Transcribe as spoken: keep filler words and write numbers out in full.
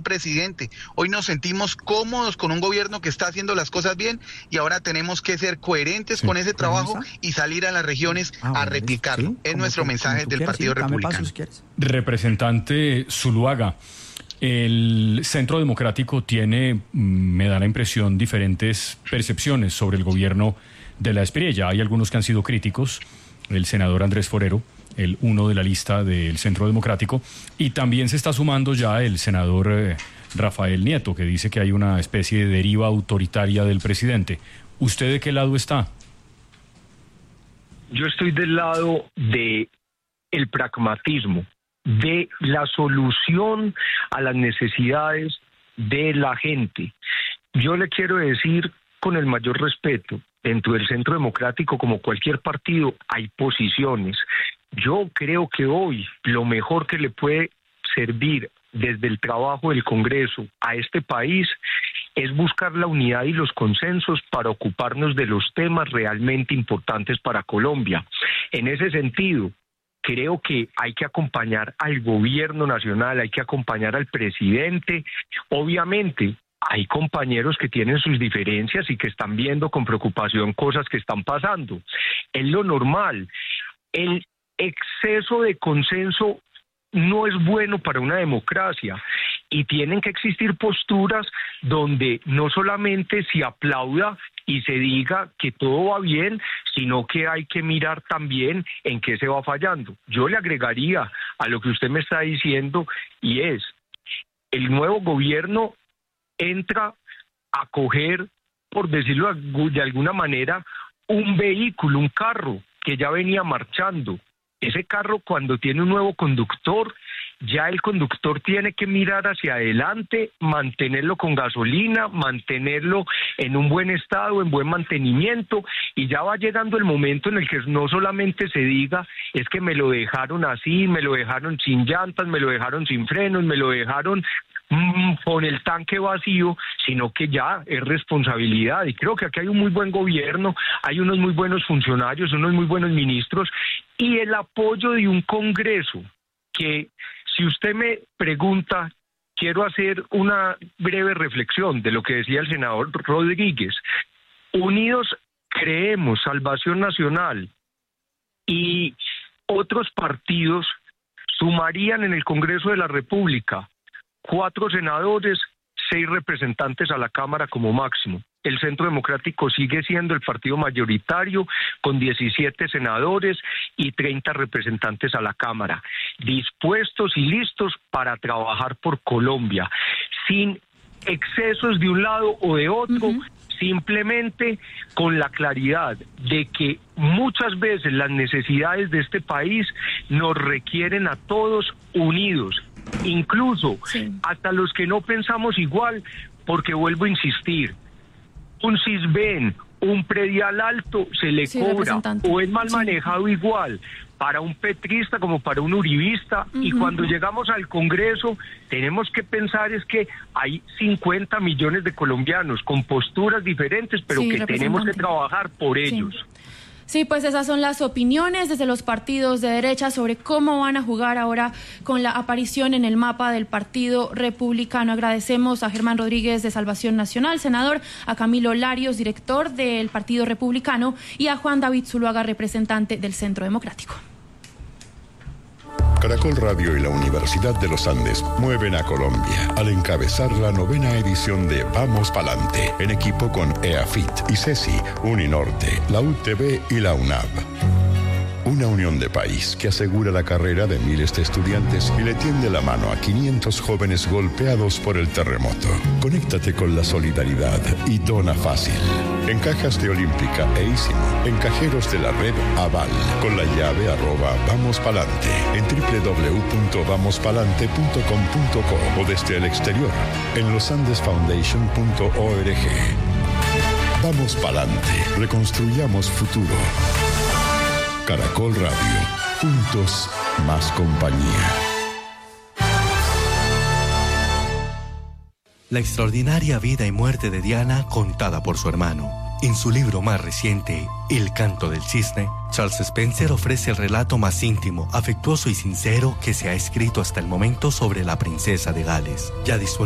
presidente. Hoy nos sentimos cómodos con un gobierno que está haciendo las cosas bien y ahora tenemos que ser coherentes sí, con ese trabajo y salir a las regiones ah, bueno, a replicarlo. Sí, es nuestro mensaje del quieras, Partido sí, Republicano. Paso, si Representante Zuluaga, el Centro Democrático tiene, me da la impresión, diferentes percepciones sobre el gobierno de la Espriella. Hay algunos que han sido críticos, el senador Andrés Forero, el uno de la lista del Centro Democrático, y también se está sumando ya el senador eh, Rafael Nieto, que dice que hay una especie de deriva autoritaria del presidente. ¿Usted de qué lado está? Yo estoy del lado de el pragmatismo, de la solución a las necesidades de la gente. Yo le quiero decir con el mayor respeto, dentro del Centro Democrático, como cualquier partido, hay posiciones. Yo creo que hoy lo mejor que le puede servir desde el trabajo del Congreso a este país es buscar la unidad y los consensos para ocuparnos de los temas realmente importantes para Colombia. En ese sentido, creo que hay que acompañar al gobierno nacional, hay que acompañar al presidente. Obviamente, hay compañeros que tienen sus diferencias y que están viendo con preocupación cosas que están pasando. Es lo normal. El exceso de consenso no es bueno para una democracia y tienen que existir posturas donde no solamente se aplauda y se diga que todo va bien, sino que hay que mirar también en qué se va fallando. Yo le agregaría a lo que usted me está diciendo, y es, el nuevo gobierno entra a coger, por decirlo de alguna manera, un vehículo, un carro que ya venía marchando. Ese carro, cuando tiene un nuevo conductor, ya el conductor tiene que mirar hacia adelante, mantenerlo con gasolina, mantenerlo en un buen estado, en buen mantenimiento, y ya va llegando el momento en el que no solamente se diga, es que me lo dejaron así, me lo dejaron sin llantas, me lo dejaron sin frenos, me lo dejaron mmm, con el tanque vacío, sino que ya es responsabilidad. Y creo que aquí hay un muy buen gobierno, hay unos muy buenos funcionarios, unos muy buenos ministros, y el apoyo de un Congreso que, si usted me pregunta, quiero hacer una breve reflexión de lo que decía el senador Rodríguez. Unidos Creemos, Salvación Nacional y otros partidos sumarían en el Congreso de la República cuatro senadores, seis representantes a la Cámara como máximo. El Centro Democrático sigue siendo el partido mayoritario con diecisiete senadores y treinta representantes a la Cámara, dispuestos y listos para trabajar por Colombia, sin excesos de un lado o de otro, uh-huh. simplemente con la claridad de que muchas veces las necesidades de este país nos requieren a todos unidos, incluso sí. hasta los que no pensamos igual, porque vuelvo a insistir, un CISBEN, un predial alto se le sí, cobra o es mal sí. manejado igual para un petrista como para un uribista, uh-huh. y cuando llegamos al Congreso tenemos que pensar es que hay cincuenta millones de colombianos con posturas diferentes, pero sí, que tenemos que trabajar por ellos. Sí. Sí, pues esas son las opiniones desde los partidos de derecha sobre cómo van a jugar ahora con la aparición en el mapa del Partido Republicano. Agradecemos a Germán Rodríguez de Salvación Nacional, senador, a Camilo Larios, director del Partido Republicano, y a Juan David Zuluaga, representante del Centro Democrático. Caracol Radio y la Universidad de los Andes mueven a Colombia al encabezar la novena edición de Vamos Palante, en equipo con EAFIT, ICESI, Uninorte, la U T V y la UNAV. Una unión de país que asegura la carrera de miles de estudiantes y le tiende la mano a quinientos jóvenes golpeados por el terremoto. Conéctate con la solidaridad y dona fácil. En cajas de Olímpica e Ísimo, en cajeros de la red Aval, con la llave arroba Vamos Palante, en doble u doble u doble u punto vamos palante punto com punto co o desde el exterior, en losandes foundation punto org. Vamos Palante, reconstruyamos futuro. Caracol Radio, juntos más compañía. La extraordinaria vida y muerte de Diana contada por su hermano. En su libro más reciente, El canto del cisne, Charles Spencer ofrece el relato más íntimo, afectuoso y sincero que se ha escrito hasta el momento sobre la princesa de Gales, ya disponible